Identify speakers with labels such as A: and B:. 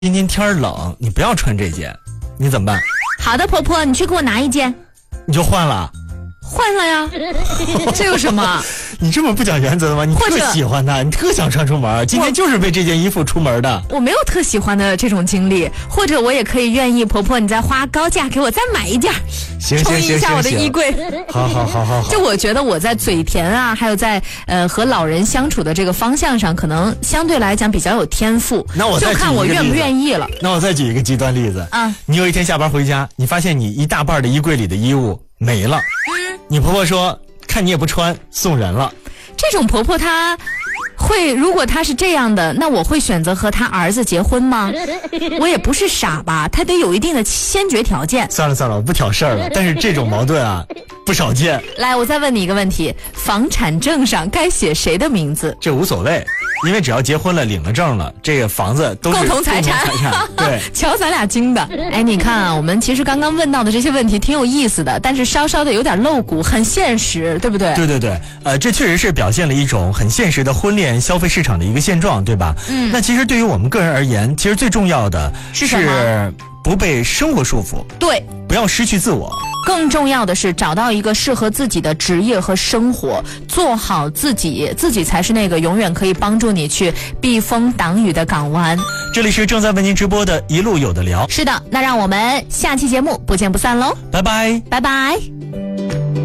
A: 今天天冷，你不要穿这件，你怎么办？
B: 好的，婆婆，你去给我拿一件。
A: 你就换了？
B: 换了呀，这有什么？
A: 你这么不讲原则的吗？你特喜欢它，你特想穿出门，今天就是为这件衣服出门的。
B: 我没有特喜欢的这种经历，或者我也可以愿意，婆婆你再花高价给我再买一件，充一下我的衣柜。
A: 好。
B: 就我觉得我在嘴甜啊，还有在和老人相处的这个方向上，可能相对来讲比较有天赋。
A: 那我再
B: 就看我愿不愿意了。
A: 那我再举一个极端例子啊，你有一天下班回家，你发现你一大半的衣柜里的衣物没了，你婆婆说看你也不穿，送人了。
B: 这种婆婆她会，如果她是这样的，那我会选择和她儿子结婚吗？我也不是傻吧，她得有一定的先决条件。
A: 算了，我不挑事儿了。但是这种矛盾啊，不少见。
B: 来，我再问你一个问题：房产证上该写谁的名字？
A: 这无所谓，因为只要结婚了，领了证了，这个房子都是
B: 共同财产。
A: 对，
B: 瞧咱俩精的。哎，你看啊，我们其实刚刚问到的这些问题挺有意思的，但是稍稍的有点露骨，很现实，对不对？
A: 对，这确实是表现了一种很现实的婚恋消费市场的一个现状，对吧？那其实对于我们个人而言，其实最重要的是不被生活束缚，
B: 对，
A: 不要失去自我。
B: 更重要的是找到一个适合自己的职业和生活，做好自己，自己才是那个永远可以帮助你去避风挡雨的港湾。
A: 这里是正在为您直播的一路有的聊。
B: 是的，那让我们下期节目不见不散喽，
A: 拜拜，
B: 拜拜。